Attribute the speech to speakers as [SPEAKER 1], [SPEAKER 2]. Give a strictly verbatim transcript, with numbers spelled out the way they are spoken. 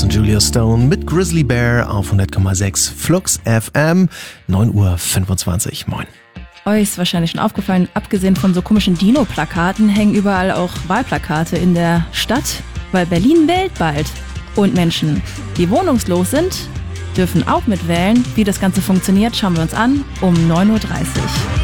[SPEAKER 1] Cross und Julia Stone mit Grizzly Bear auf hundert Komma sechs Flux F M, neun Uhr fünfundzwanzig. Moin.
[SPEAKER 2] Euch ist wahrscheinlich schon aufgefallen, abgesehen von so komischen Dino-Plakaten hängen überall auch Wahlplakate in der Stadt, weil Berlin wählt bald. Und Menschen, die wohnungslos sind, dürfen auch mitwählen. Wie das Ganze funktioniert, schauen wir uns an um neun Uhr dreißig.